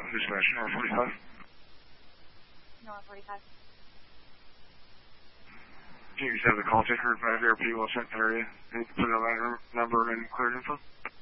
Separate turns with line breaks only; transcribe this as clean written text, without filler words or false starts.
Dispatch, North 45.
North 45.
Do you just have the call taker by the RP West area? And put it on that number and clear info?